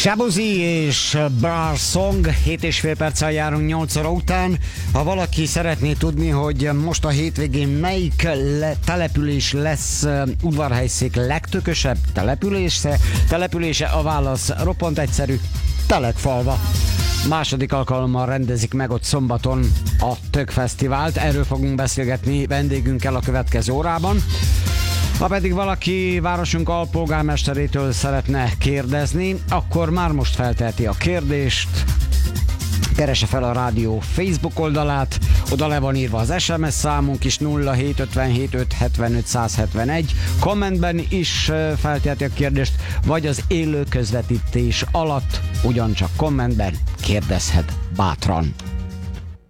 Shabuzi és Bar Song, 7,5 perccel járunk 8 óra után. Ha valaki szeretné tudni, hogy most a hétvégén melyik település lesz udvarhelyszék legtökösebb települése, a válasz roppant egyszerű: Telekfalva. Második alkalommal rendezik meg ott szombaton a Tökfesztivált. Erről fogunk beszélgetni vendégünkkel a következő órában. Ha pedig valaki városunk alpolgármesterétől szeretne kérdezni, akkor már most felteheti a kérdést. Keresse fel a rádió Facebook oldalát, oda le van írva az SMS számunk is, 0757 575 171. Kommentben is felteheti a kérdést, vagy az élő közvetítés alatt ugyancsak kommentben kérdezhet bátran.